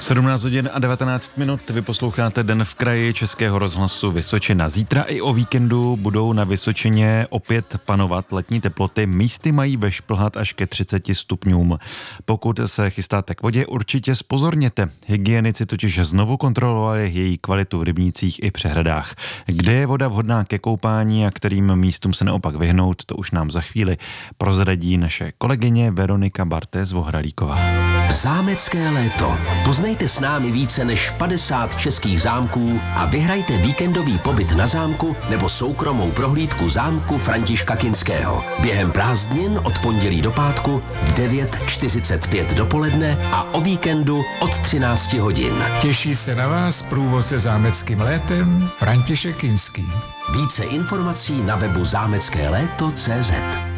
17 hodin a 19 minut, vy posloucháte Den v kraji Českého rozhlasu Vysočina. Zítra i o víkendu budou na Vysočině opět panovat letní teploty, místy mají vešplhat až ke 30 stupňům. Pokud se chystáte k vodě, určitě zpozorněte. Hygienici totiž znovu kontrolovali její kvalitu v rybnících i přehradách. Kde je voda vhodná ke koupání a kterým místům se naopak vyhnout, to už nám za chvíli prozradí naše kolegyně Veronika Bartéz-Vohralíková. Zámecké léto. Poznejte s námi více než 50 českých zámků a vyhrajte víkendový pobyt na zámku nebo soukromou prohlídku zámku Františka Kinského. Během prázdnin od pondělí do pátku v 9:45 dopoledne a o víkendu od 13 hodin. Těší se na vás průvodce zámeckým létem František Kinský. Více informací na webu zámeckéléto.cz.